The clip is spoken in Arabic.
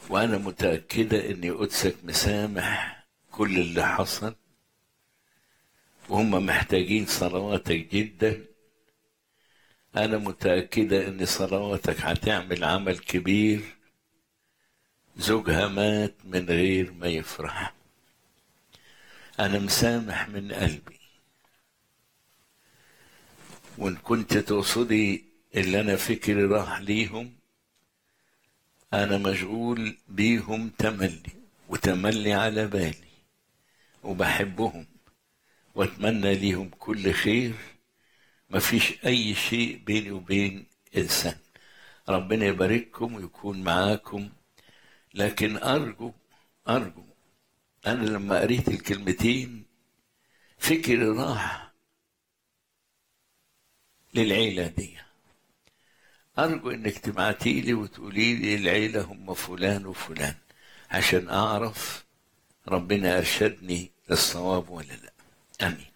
وأنا متأكدة إن قدسك مسامح كل اللي حصل، وهم محتاجين صلواتك جدا. أنا متأكدة إن صلواتك هتعمل عمل كبير. زوجها مات من غير ما يفرح. أنا مسامح من قلبي، وإن كنت تقصدي اللي أنا فكري راح ليهم، أنا مشغول بيهم تملي وتملي على بالي، وبحبهم وأتمنى ليهم كل خير. مفيش أي شيء بيني وبين إنسان. ربنا يبارككم ويكون معاكم. لكن أرجو أنا لما قريت الكلمتين فكري راح للعيلة دي. أرجو إنك تبعتي لي وتقولي لي العيلة هم فلان وفلان، عشان أعرف ربنا أرشدني للصواب ولا لا. آمين.